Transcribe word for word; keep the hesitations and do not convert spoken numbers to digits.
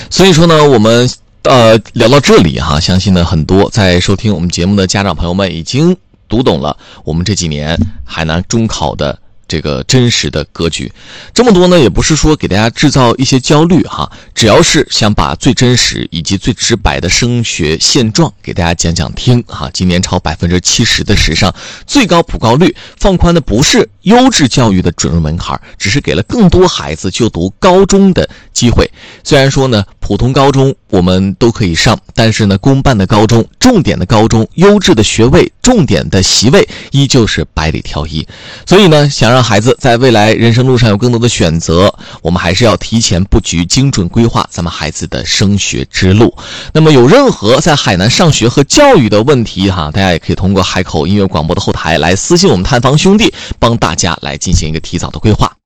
所以说呢，我们呃聊到这里哈，相信呢很多在收听我们节目的家长朋友们已经读懂了我们这几年海南中考的这个真实的格局。这么多呢，也不是说给大家制造一些焦虑哈，只要是想把最真实以及最直白的升学现状给大家讲讲听哈。今年超百分之七十的时尚最高普高率，放宽的不是优质教育的准入门槛，只是给了更多孩子就读高中的机会。虽然说呢，普通高中我们都可以上，但是呢，公办的高中、重点的高中、优质的学位、重点的席位依旧是百里挑一。所以呢，想让孩子在未来人生路上有更多的选择，我们还是要提前布局、精准规划咱们孩子的升学之路。那么有任何在海南上学和教育的问题哈，大家也可以通过海口音乐广播的后台来私信我们探访兄弟，帮大家来进行一个提早的规划。